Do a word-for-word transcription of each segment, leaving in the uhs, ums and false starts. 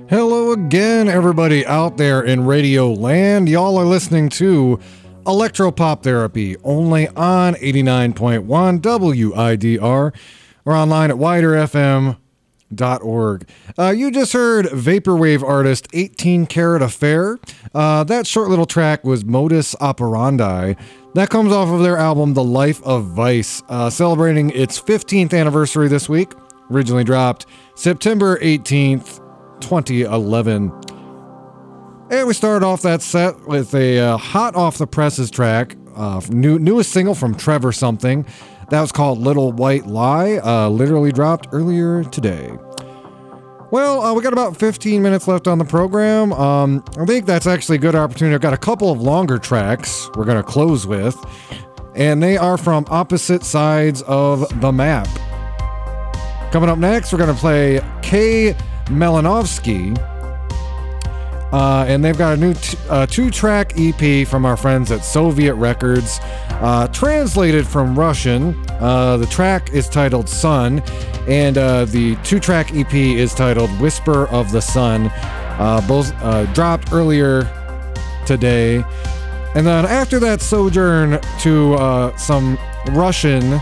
Hello again, everybody out there in Radio Land. Y'all are listening to Electropop Therapy, only on eighty-nine point one W I D R, or online at wider f m dot org. Uh, you just heard Vaporwave artist eighteen Karat Affair. Uh, that short little track was Modus Operandi. That comes off of their album The Life of Vice, uh, celebrating its fifteenth anniversary this week. Originally dropped September eighteenth, twenty eleven. And we started off that set with a uh, hot off the presses track, uh, new, newest single from Trevor Something. That was called Little White Lie, uh, literally dropped earlier today. Well, uh, we got about fifteen minutes left on the program. Um, I think that's actually a good opportunity. I've got a couple of longer tracks we're going to close with, and they are from opposite sides of the map. Coming up next, we're going to play K. Melanovsky, uh, and they've got a new t- uh, two-track E P from our friends at Soviet Records, uh, translated from Russian. Uh, the track is titled Sun, and uh, the two-track E P is titled Whisper of the Sun. Uh, both uh, dropped earlier today. And then after that sojourn to uh, some Russian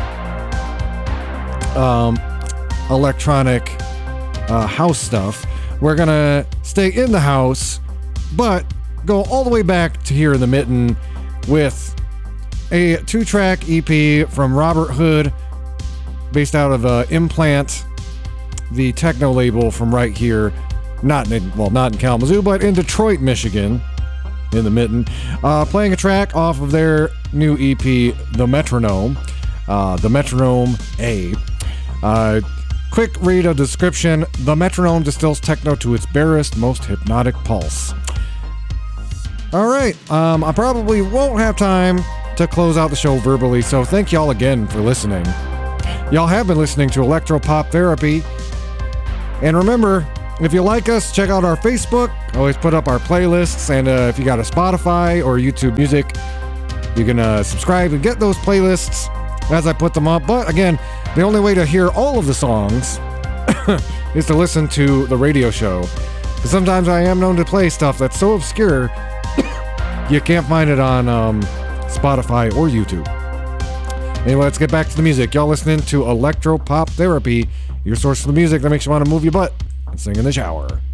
um, electronic uh, house stuff, we're gonna stay in the house, but go all the way back to here in the mitten with a two-track E P from Robert Hood, based out of uh, Implant, the techno label from right here, not in, well, not in Kalamazoo, but in Detroit, Michigan, in the mitten, uh, playing a track off of their new E P, The Metronome, uh, The Metronome A. Uh, quick read of description: The Metronome distills techno to its barest, most hypnotic pulse. All right, um, I probably won't have time to close out the show verbally, so thank y'all again for listening. Y'all have been listening to Electropop Therapy. And remember, if you like us, check out our Facebook. I always put up our playlists, and uh, if you got a Spotify or YouTube Music, you can uh, subscribe and get those playlists as I put them up. But again, the only way to hear all of the songs is to listen to the radio show. Because sometimes I am known to play stuff that's so obscure you can't find it on um, Spotify or YouTube. Anyway, let's get back to the music. Y'all listening to Electropop Therapy, your source for the music that makes you want to move your butt and sing in the shower.